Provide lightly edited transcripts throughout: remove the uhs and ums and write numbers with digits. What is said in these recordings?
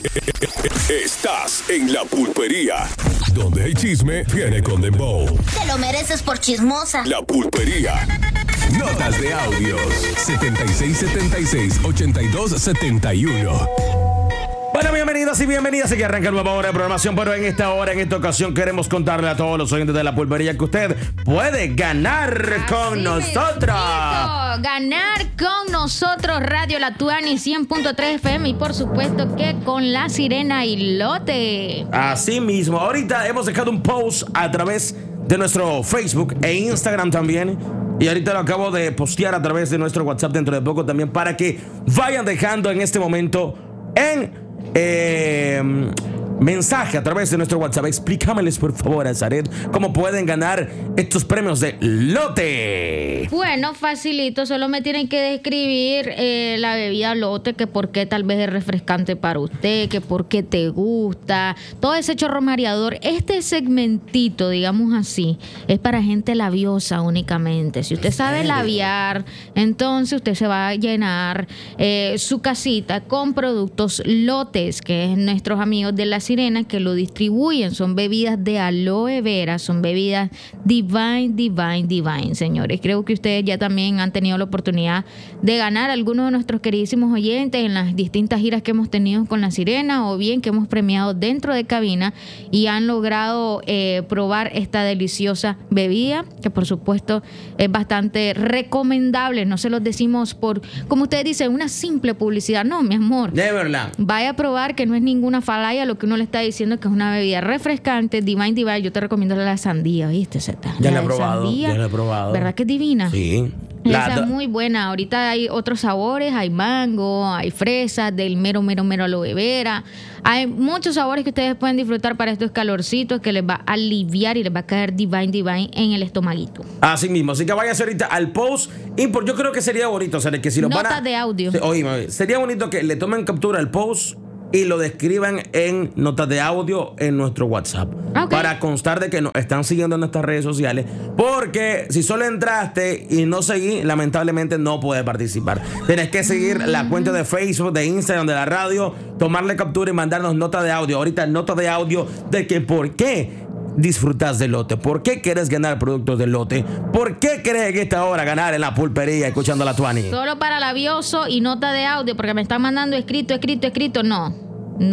Estás en La Pulpería, donde el chisme viene con dembow. Te lo mereces por chismosa. La Pulpería. Notas de audios. 7676-8271. Bueno, bienvenidos y bienvenidas. Aquí arranca nueva hora de programación, pero en esta ocasión queremos contarle a todos los oyentes de La Pulpería que usted puede ganar con nosotros. Ganar con nosotros Radio La Tuani 100.3 FM y por supuesto que con La Sirena y Lote. Así mismo, ahorita hemos dejado un post a través de nuestro Facebook e Instagram también. Y ahorita lo acabo de postear a través de nuestro WhatsApp dentro de poco también para que vayan dejando en este momento en mensaje a través de nuestro WhatsApp. Explícameles por favor, Azaret, cómo pueden ganar estos premios de Lote. Bueno, facilito, solo me tienen que describir la bebida Lote, que por qué tal vez es refrescante para usted, que por qué te gusta, todo ese chorro mareador. Este segmentito, digamos así, es para gente labiosa únicamente. Si usted sabe labiar, entonces usted se va a llenar su casita con productos Lotes, que es nuestros amigos de La Sirena que lo distribuyen. Son bebidas de aloe vera, son bebidas divine, señores. Creo que ustedes ya también han tenido la oportunidad de ganar algunos de nuestros queridísimos oyentes en las distintas giras que hemos tenido con La Sirena o bien que hemos premiado dentro de cabina y han logrado probar esta deliciosa bebida que por supuesto es bastante recomendable. No se los decimos por, como ustedes dicen, una simple publicidad. No, mi amor. De verdad. Vaya a probar que no es ninguna falaya lo que uno le está diciendo, que es una bebida refrescante, divine. Yo te recomiendo la sandía, ¿viste, Zeta? Ya la he probado. ¿Verdad que es divina? Sí. Esa es muy buena. Ahorita hay otros sabores, hay mango, hay fresas, del mero aloe vera. Hay muchos sabores que ustedes pueden disfrutar para estos calorcitos que les va a aliviar y les va a caer divine en el estomaguito. Así mismo, así que váyanse ahorita al post. Yo creo que sería bonito, o sea, que si lo Notas de audio. Oye, sería bonito que le tomen captura al post y lo describan en notas de audio en nuestro WhatsApp. Okay. Para constar de que nos están siguiendo en nuestras redes sociales. Porque si solo entraste y no seguí, lamentablemente no puedes participar. Tienes que seguir la cuenta de Facebook, de Instagram, de la radio, tomarle captura y mandarnos notas de audio. Ahorita notas de audio de que por qué disfrutas de Lote, por qué quieres ganar productos de Lote, por qué crees que esta hora ganar en La Pulpería escuchando La Tuani. Solo para labioso y nota de audio, porque me están mandando escrito, no,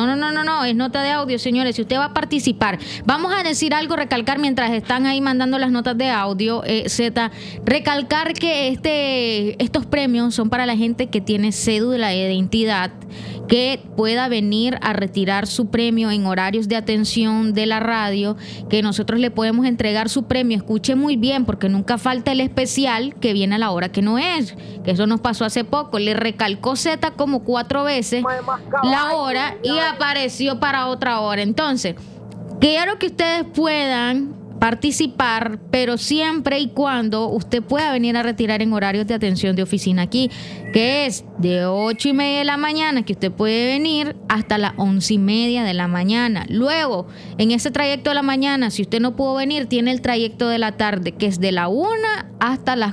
es nota de audio, señores. Si usted va a participar, vamos a decir algo, recalcar mientras están ahí mandando las notas de audio, Z, recalcar que estos premios son para la gente que tiene cédula de identidad, que pueda venir a retirar su premio en horarios de atención de la radio, que nosotros le podemos entregar su premio. Escuche muy bien, porque nunca falta el especial que viene a la hora que no es, que eso nos pasó hace poco. Le recalcó Z como 4 veces la hora y apareció para otra hora. Entonces, quiero que ustedes puedan participar, pero siempre y cuando usted pueda venir a retirar en horarios de atención de oficina aquí, que es de 8:30 de la mañana, que usted puede venir hasta las 11:30 de la mañana. Luego, en ese trayecto de la mañana, si usted no pudo venir, tiene el trayecto de la tarde, que es de la 1 hasta las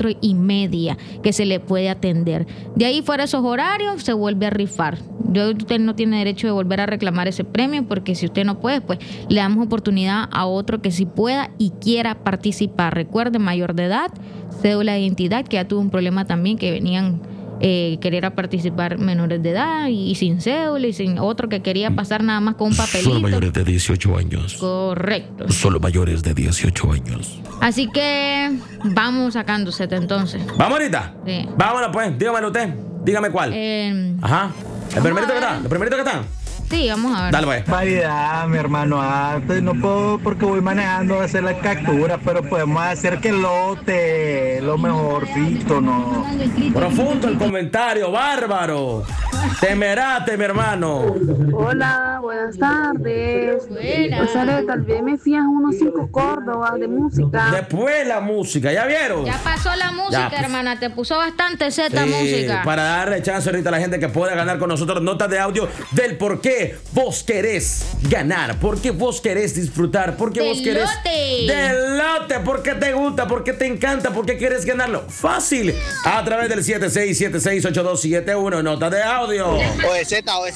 4:30, que se le puede atender. De ahí fuera esos horarios, se vuelve a rifar. Usted no tiene derecho de volver a reclamar ese premio, porque si usted no puede, pues le damos oportunidad a otro que sí pueda y quiera participar. Recuerde, mayor de edad, cédula de identidad, que ya tuvo un problema también, que venían querer participar menores de edad y sin cédula, y sin otro que quería pasar nada más con un papelito. Solo mayores de 18 años. Correcto. Solo mayores de 18 años. Así que vamos sacándose entonces. ¿Vamos ahorita? Sí. Vámonos pues, dígamelo usted. Dígame cuál. Ajá. ¿El primerito que está? ¿El primerito que está? Sí, vamos a ver. Dale, pues. Variedad, mi hermano. No puedo porque voy manejando a hacer las capturas, pero podemos hacer que Lote, lo mejorcito, ¿no? Profundo el comentario, bárbaro. Temerate, mi hermano. Hola, buenas tardes. Buenas. Tal vez me fías unos 5 Córdobas de música. Después la música, ¿ya vieron? Ya pasó la música, Ya, hermana. Te puso bastante Z música. Para darle chance ahorita a la gente que pueda ganar con nosotros notas de audio del por qué qué vos querés ganar, por qué vos querés disfrutar, por qué vos querés del lote, por qué te gusta, por qué te encanta, por qué quieres ganarlo. Fácil, a través del 76768271, nota de audio. OZ,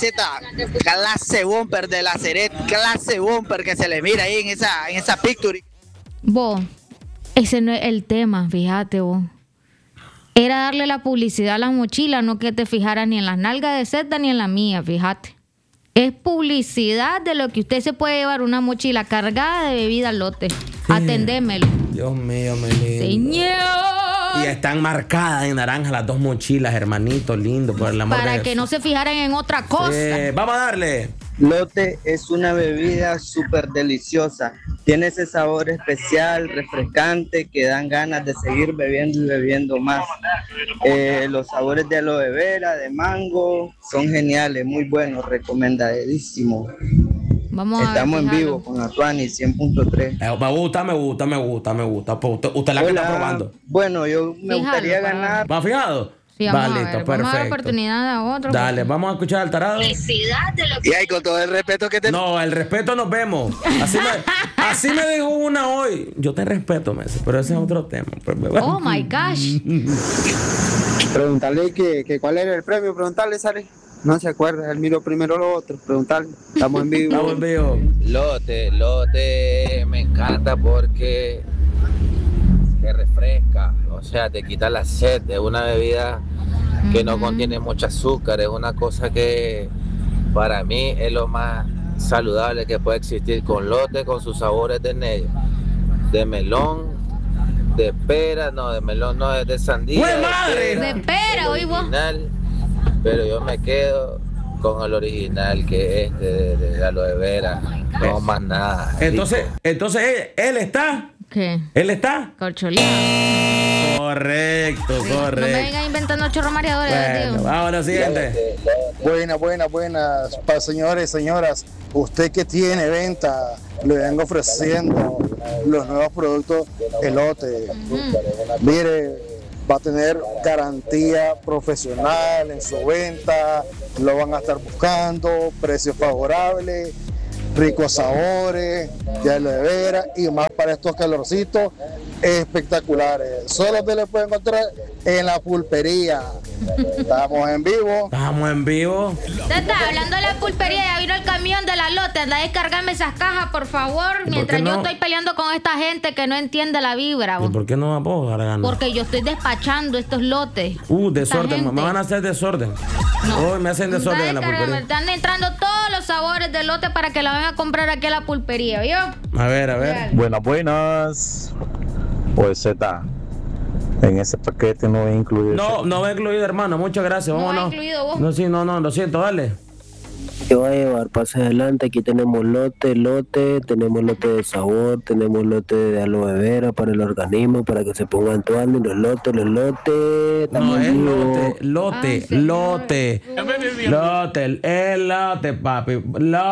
clase bumper de la Ceret, clase bumper que se le mira ahí en esa picture. Vos, ese no es el tema, fíjate vos. Era darle la publicidad a la mochila, no que te fijaras ni en las nalgas de Z ni en la mía, fíjate. Es publicidad de lo que usted se puede llevar una mochila cargada de bebida lote. Atendémelo. Dios mío, mi lindo. Señor. Y están marcadas en naranja las 2 mochilas, hermanito lindo, por el amor de Dios. Para que no se fijaran en otra cosa. Vamos a darle. Lote es una bebida súper deliciosa. Tiene ese sabor especial, refrescante, que dan ganas de seguir bebiendo y bebiendo más. Los sabores de aloe vera, de mango, son geniales, muy buenos, recomendadísimos. Estamos en vivo con Atuani 100.3. Me gusta. Pues usted la que está probando. Bueno, yo me gustaría ganar. ¿Va fijado? Sí, vamos a ver. Vamos a dar oportunidad a otro. Dale, vamos a escuchar al tarado. Y ahí con todo el respeto que te... No, el respeto nos vemos. Así me dijo una hoy. Yo te respeto, Messi, pero ese es otro tema. Oh my gosh. Preguntarle que cuál era el premio, preguntarle, ¿sale? No se acuerda, él miró primero lo otro, preguntarle. Estamos en vivo. Lote, me encanta porque te refresca, o sea, te quita la sed. Es una bebida que no contiene mucho azúcar, es una cosa que para mí es lo más saludable que puede existir, con lote, con sus sabores de melón, de pera, no, de melón no, es de sandía. ¡Buen madre! De pera, oí vos. Pero yo me quedo con el original, que es de aloe vera, no más nada. Entonces él está. ¿Qué? ¿Él está? Corcholía. Correcto. No me vengan inventando chorros mareadores. Bueno, vamos a la siguiente. Buenas. Para señores y señoras, usted que tiene venta, le vengo ofreciendo los nuevos productos Elote. Mire, va a tener garantía profesional en su venta, lo van a estar buscando, precios favorables, ricos sabores, de aloe vera y más para estos calorcitos espectaculares. Solo te lo pueden encontrar en la pulpería. Estamos en vivo. Usted está hablando de la pulpería, ya vino el camión de la lote. Anda a descargarme esas cajas, por favor, mientras yo estoy peleando con esta gente que no entiende la vibra. ¿Y por qué no va vos, Aragana? Porque yo estoy despachando estos lotes. Desorden. Me van a hacer desorden. No. Hoy me hacen desorden en la pulpería. Están entrando todos los sabores de lote para que la vengan a comprar aquí a la pulpería, ¿oyó? A ver. Buenas. Pues Z, en ese paquete no va incluido. No va incluido, hermano. Muchas gracias. Vámonos. ¿No va incluido vos? No, lo siento, dale. ¿Qué va a llevar? Pase adelante, aquí tenemos lote, tenemos lote de sabor, tenemos lote de aloe vera para el organismo, para que se pongan todos los lotes. No, es lote, papi.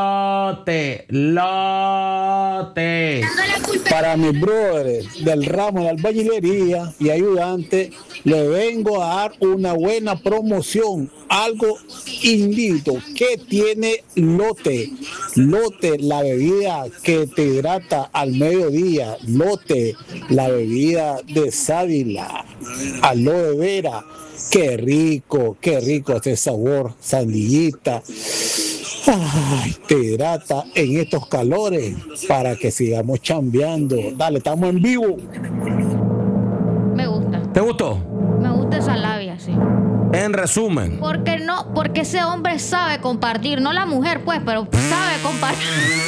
Lote. Para mis brothers del ramo de albañilería y ayudante, le vengo a dar una buena promoción, algo inédito que tiene Lote, la bebida que te hidrata al mediodía. Lote, la bebida de sábila, aloe vera. Qué rico este sabor, sandillita. Ay, te hidrata en estos calores para que sigamos chambeando. Dale, estamos en vivo. Me gusta. ¿Te gustó? Me gusta esa labia, sí. En resumen. Porque ese hombre sabe compartir, no la mujer, pues, pero sabe compartir.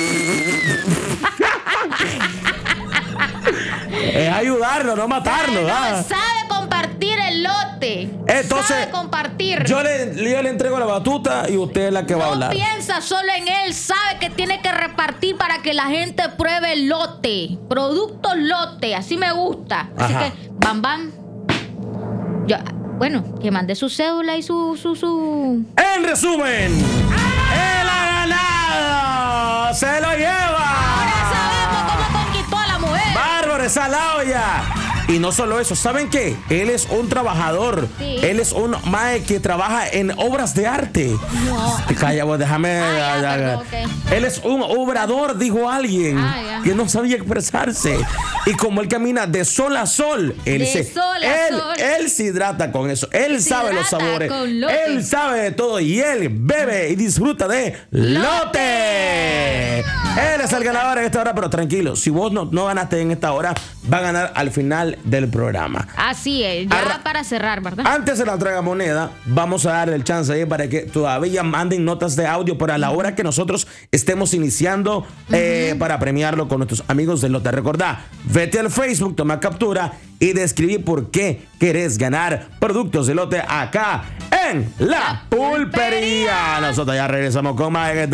Es ayudarlo, no matarlo. Sabe compartir el lote. Entonces, sabe compartir. Yo le entrego la batuta y usted es la que va a hablar. No piensa solo en él, sabe que tiene que repartir para que la gente pruebe el lote. Productos lote, así me gusta. Así que, bam. Bueno, que mande su cédula y su... En resumen, él ha ganado. Se lo lleva. Ahora sabemos cómo conquistó a la mujer. Bárbaro, esa la olla. Y no solo eso, ¿saben qué? Él es un trabajador. Sí. Él es un mae que trabaja en obras de arte. No. Calla vos, déjame. Perdón, okay. Él es un obrador, dijo alguien, ya. que no sabía expresarse. Y como él camina de sol a sol, él se hidrata con eso. Él sabe los sabores. Él sabe de todo y él bebe y disfruta de lote. Él es el ganador en esta hora, pero tranquilo, si vos no ganaste en esta hora, va a ganar al final del programa. Así es, ya para cerrar, ¿verdad? Antes de la tragamoneda, vamos a darle el chance ahí para que todavía manden notas de audio para la hora que nosotros estemos iniciando para premiarlo con nuestros amigos de Lote. Recordá, vete al Facebook, toma captura y describí por qué querés ganar productos de Lote acá en La Pulpería. Nosotros ya regresamos con más.